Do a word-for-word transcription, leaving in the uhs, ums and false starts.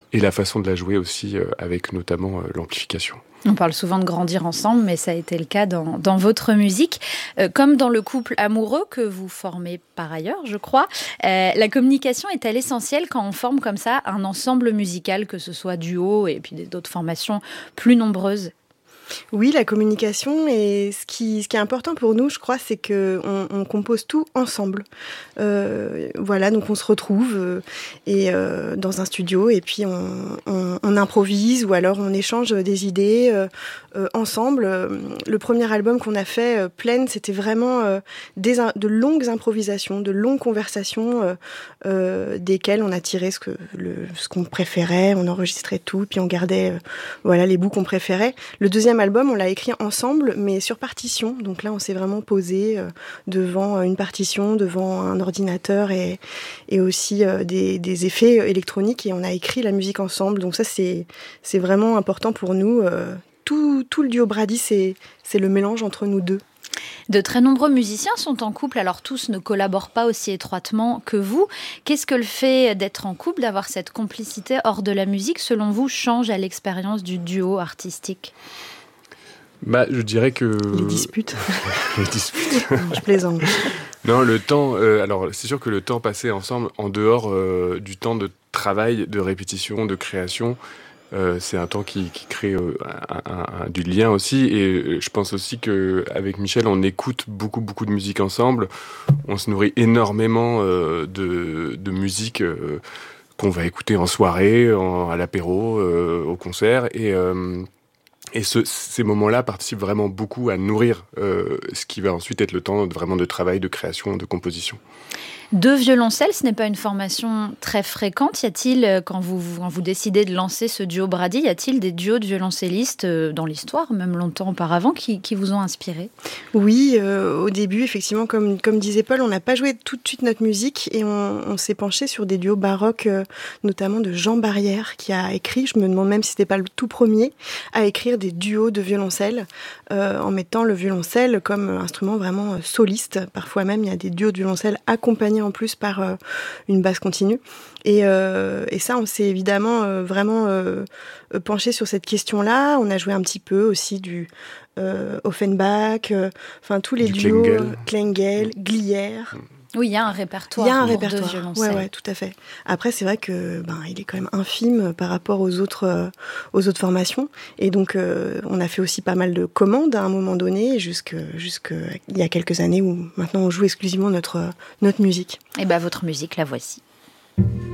et la façon de la jouer aussi, euh, avec notamment euh, l'amplification. On parle souvent de grandir ensemble, mais ça a été le cas dans, dans votre musique. Euh, comme dans le couple amoureux que vous formez par ailleurs, je crois, euh, la communication est-elle essentielle quand on forme comme ça un ensemble musical, que ce soit duo et puis d'autres formations plus nombreuses ? Oui, la communication, et ce qui, ce qui est important pour nous, je crois, c'est qu'on on compose tout ensemble. Euh, voilà, donc on se retrouve euh, et, euh, dans un studio et puis on, on, on improvise ou alors on échange des idées euh, euh, ensemble. Le premier album qu'on a fait, euh, Plaine, c'était vraiment euh, des, de longues improvisations, de longues conversations euh, euh, desquelles on a tiré ce, que, le, ce qu'on préférait, on enregistrait tout, puis on gardait euh, voilà, les bouts qu'on préférait. Le deuxième album, on l'a écrit ensemble, mais sur partition. Donc là, on s'est vraiment posé euh, devant une partition, devant un ordinateur et, et aussi euh, des, des effets électroniques, et on a écrit la musique ensemble. Donc ça, c'est, c'est vraiment important pour nous. Euh, tout, tout le duo Brady, c'est, c'est le mélange entre nous deux. De très nombreux musiciens sont en couple, alors tous ne collaborent pas aussi étroitement que vous. Qu'est-ce que le fait d'être en couple, d'avoir cette complicité hors de la musique, selon vous, change à l'expérience du duo artistique ? Bah, je dirais que... Les disputes. Les disputes. Je plaisante. Non, le temps... Euh, alors, c'est sûr que le temps passé ensemble, en dehors euh, du temps de travail, de répétition, de création, euh, c'est un temps qui, qui crée euh, un, un, un, du lien aussi. Et je pense aussi qu'avec Michel, on écoute beaucoup, beaucoup de musique ensemble. On se nourrit énormément euh, de, de musique euh, qu'on va écouter en soirée, en, à l'apéro, euh, au concert. Et... Euh, Et ce, ces moments-là participent vraiment beaucoup à nourrir euh, ce qui va ensuite être le temps de, vraiment de travail, de création, de composition. Deux violoncelles, ce n'est pas une formation très fréquente. Y a-t-il, quand vous, quand vous décidez de lancer ce duo Brady, y a-t-il des duos de violoncellistes dans l'histoire, même longtemps auparavant, qui, qui vous ont inspiré ? Oui, euh, au début, effectivement, comme, comme disait Paul, on n'a pas joué tout de suite notre musique et on, on s'est penché sur des duos baroques, euh, notamment de Jean Barrière, qui a écrit, je me demande même si c'était pas le tout premier, à écrire des duos de violoncelle, euh, en mettant le violoncelle comme instrument vraiment soliste. Parfois même, il y a des duos de violoncelle accompagnés en plus par euh, une basse continue. Et, euh, et ça, on s'est évidemment euh, vraiment euh, penché sur cette question-là. On a joué un petit peu aussi du euh, Offenbach, enfin euh, tous les du duos, Klengel, Klengel, Glière. Oui, il y a un répertoire. Il y a un pour répertoire. deux violoncelles. Ouais, ouais, tout à fait. Après, c'est vrai que ben, il est quand même infime par rapport aux autres, euh, aux autres formations. Et donc, euh, on a fait aussi pas mal de commandes à un moment donné, jusque, jusque il y a quelques années où maintenant on joue exclusivement notre, notre musique. Et ben, votre musique, la voici.